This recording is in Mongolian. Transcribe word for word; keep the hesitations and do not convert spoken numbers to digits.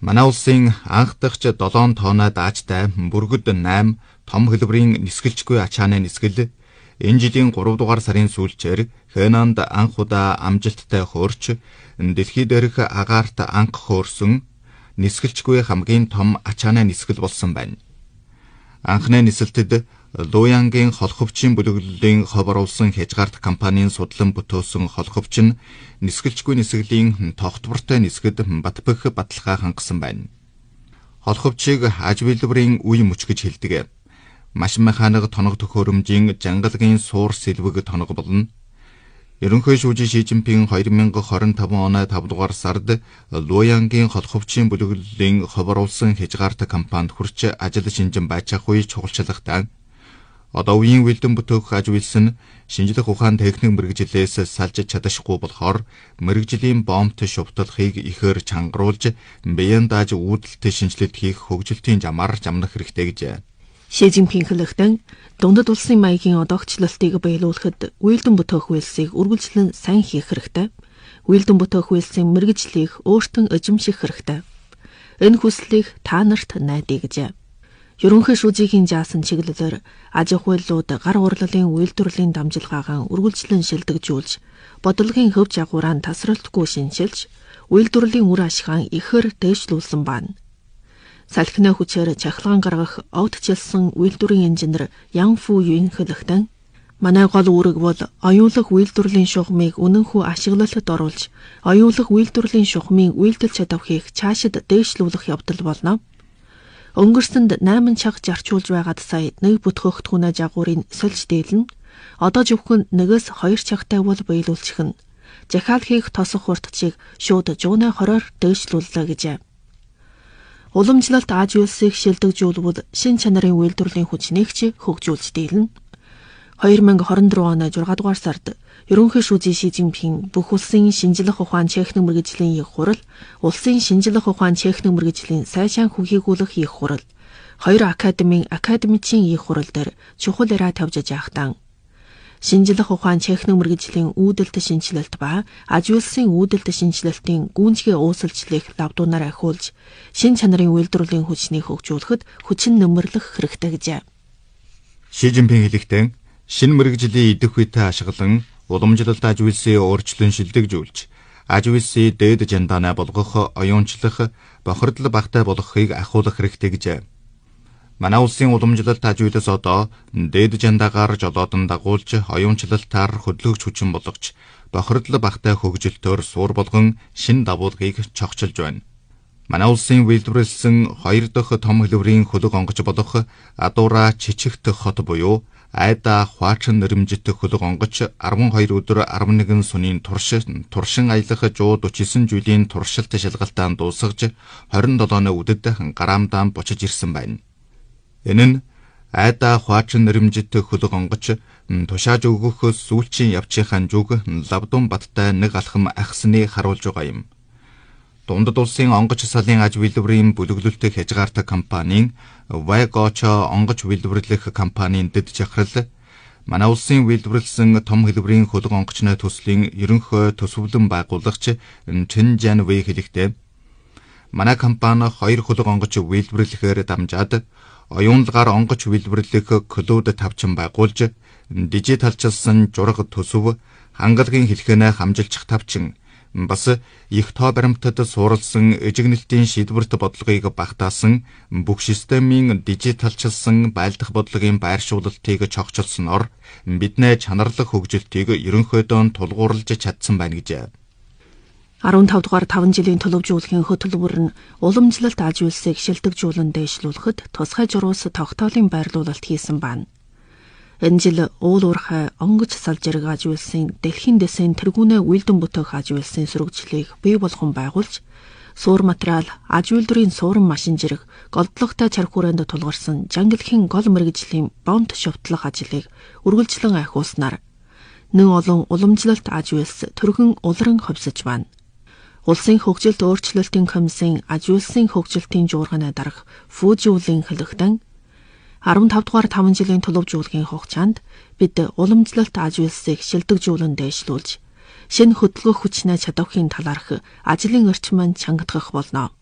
Манай улсын анх дахь долоон тооноо даажтай бүргэд найман том хэлбэрийн нисгэлжгүй ачааны нисгэл энэ жилийн гурав дугаар сарын сүүлчээр Хэнанд анх удаа амжилттай хөөрч дэлхий дээрх агаарт анх хөөрсөн нисгэлжгүй хамгийн том ачааны нисгэл болсон байна. Анхны нисэлтэд Луянгийн холховчийн бүлэглэлийн хов оруулсан хязгаарт компанийн судлан бүтөөсөн холховч нь нисгэлжгүй нисгэлийн тогтвортой нисгэд Батбөх баталгаа хангасан байна. Холховчийг аж үйлдвэрийн үе мөч гэж хэлдэг. Машин механик тоног төхөөрөмжийн жангалагын суур сэлвэг тоног болно. Ерөнхий шүүжин Ши Жинпин хоёр мянга хорин таван оны тавд дугаар сард Луянгийн холховчийн бүлэглэлийн хов оруулсан хязгаарт компанид хүрч ажил шинжин байцаах үе чухалчлагтай. Одоо үеийн үйлдэн бүтээх аж үйлс нь шинжлэх ухаан техник мэрэгжлээс салж чадахгүй болохоор мэрэгжлийн бомбт шувталхыг ихээр чангаруулж биеийн дааж үүдэлт шинжилэлт хийх хөгжилтийн замаар замнах хэрэгтэй гэж. Ши Жинпин хэлэхдээ дундад улсын маягийн одоогчлолтыг биелүүлэхэд үйлдэн бүтээх үйлсийг үргэлжлэн сайн хийх хэрэгтэй. Үйлдэн бүтээх үйлсийн мэрэгжлийг өөртөө эзэмших хэрэгтэй. Энэ хүслийг та нарт найдаа гэж. Ерөнхий шүүжийн жаасан чиглэлээр аж ахуйлууд гар урлалын үйлдвэрлэлийн дамжилгаагаан үргэлжлэн шилдэгжүүлж, бодлогын хөв жагуураа тасралтгүй шинжилж, үйлдвэрлэлийн үр ашгаан ихээр дээшлүүлсэн байна. Салхины хүчээр чахалгаан гаргах огтжилсан үйлдвэрийн инженер Ян Фу Юин хэлэхдээ манай гол үүрэг бол оюулах үйлдвэрлэлийн шугамыг үнэнхүү ашиглалтад оруулж, оюулах үйлдвэрлэлийн шугамын үйлдэл чадварыг цаашид дээшлүүлэх явдал болно. Өнгөрсөнд найман чаг жарчуулж байгаад сая нэг бүтгэгдэхүүнээ жагуурын сольж дээлнэ. Одоо зөвхөн нэгээс хоёр чагтай бол биелүүлчих нь. Захиалхийг тосох уртчийг шууд жууны хороор дээшлүүллээ гэж. Уламжлалт аж үйлсийг шилдэгжүүлбэл шин чанарын үйлдвэрлэлийн хүчнээгч хөгжүүлж дээлнэ. хоёр мянга хорин дөрөв оны зургаадугаар дугаар сард ерөнхий шүүжин Ши Жинпин бүх улсын шинжлэх ухаан техник мэргэжлийн их хурал, улсын шинжлэх ухаан техник мэргэжлийн сайшаан хүхийгүүлэх их хурал, хоёр академийн академичийн их хурал дээр чухал яриа тавьж яахтан шинжлэх ухаан техник мэргэжлийн үүдэлт шинжилэлт ба аж үйлсийн үүдэлт шинжилэлтийн гүйцэтгэх уусалчлалыг лавдуунаар ахиулж, шин чанарын үйлдвэрлэлийн хүчнийг хөгжүүлэхэд хүчин нэмэрлэх хэрэгтэй гэж. Ши Жинпин хэлэхдээ шинэ мэрэгжлийн идэх үетэй ашиглан уламжлалт аж үйлсээ өөрчлөн шилдэгжүүлж, аж үйлсээ дээд жандаанаа болгох, оюунчлах, бохирдол багтай болгохыг ахиулах хэрэгтэй гэж. Манай улсын уламжлалт аж үйлс одоо дээд жандаагаар жолоодон дагуулж, оюунчлалтаар хөдөлгөж хүчин болгож, бохирдол багтай хөгжилтөөр суур болгон шин давуулгыг чогчилж байна. Манай улсын үйлдвэрлэсэн хоёр дахь том хэлбэрийн хөлөг онгоц болох Адуура Чичигт хот буюу Айда Хваачин нэрмжит хөлөг онгоц арван хоёр өдөр арван нэгэн сүнийн турш туршин аялах one hundred forty-nine жилийн туршилт шалгалтаан дуусгаж twenty-seven өдөд гараамдаан бочиж ирсэн байна. Энэ нь Айда Хваачин нэрмжит хөлөг онгоц тушааж өгөх сүүлчийн явцынхаа зүг Лавдун баттай нэг алхам ахсны харуулж байгаа юм. Дундад улсын онгоц салын аж үйлдвэрийн бүлэглэлт хязгаартай компанийн Вайгочо онгоц үйлдвэрлэх компанийн дэд жахрал манай улсын үйлдвэрлэсэн том хэлбэрийн хөлөг онгоцны төслийн ерөнхий төсвөлэн байгуулагч Чин Жан Вэй хэлэхдээ манай компани хоёр хөлөг онгоц үйлдвэрлэхээр дамжаад оюунлагаар онгоц үйлдвэрлэх клуб тавчин байгуулж дижиталчилсан жураг төсөв хангалагын хэлхэнэ хамжилчих тавчин бас их тоо баримтад суурилсан эжигнэлтийн шийдвэрт бодлогыг багтаасан бүх системийн дижиталчилсан байлдах бодлогын байршуулалтыг чогчилсноор бидний чанарлах хөгжилтийг ерөнхийдөө тулгуурлаж чадсан байна гэж. fifteen дугаар five жилийн төлөвжүүлэхийн хөтөлбөр нь уламжлалт аж үйлсийг шилдэгжүүлэн дээшлүүлэхэд тусгай журуус тогтоолын байрлуулалт хийсэн байна. Энэ жил уул уурхай онгоц салжирэг аж үйлсийн дэлхийн дэсийн тэргүүнээ үйлдэн бүтээх аж үйлсийн сөрөгжлийг бий болгон байгуулж, суур материал, аж үйлдвэрийн суурин машин жирэг, голдлоготой чарх хүрээнд тулгарсан жангалхийн гол мэргэжлийн бомб шувтлах ажлыг үргэлжлэн ахиулснаар нэн олон уламжлалт аж үйлс төргөн улран ховсож байна. Улсын хөгжилт өөрчлөлтийн комиссийн аж үйлсийн хөгжилтийн жуурганы дарга Фужиулын хэлэхдээ fifteen дугаар five жилийн төлөвжүүлгийн хугацаанд бид уламжлалт аж үйлсийг шилдэгжүүлэн дээшлүүлж, шинэ хөдөлгөөх хүчнээ чадвархын талаарх ажлын орчмыг чангадгах болно.